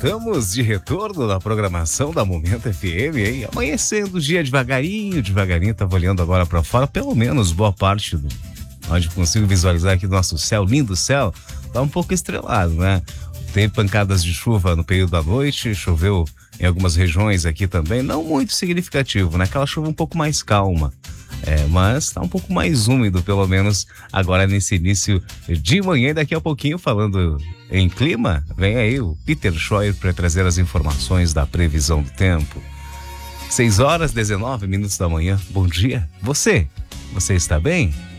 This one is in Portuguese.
Estamos de retorno na programação da Momento FM, hein? Amanhecendo o dia devagarinho, tava olhando agora para fora, pelo menos boa parte do onde consigo visualizar aqui do nosso céu, lindo céu, tá um pouco estrelado, né? Tem pancadas de chuva no período da noite, choveu em algumas regiões aqui também, não muito significativo, né? Aquela chuva um pouco mais calma. Mas tá um pouco mais úmido, pelo menos agora nesse início de manhã. E daqui a pouquinho, falando em clima, vem aí o Peter Scheuer para trazer as informações da previsão do tempo. 6 horas 19 minutos da manhã. Bom dia. Você está bem?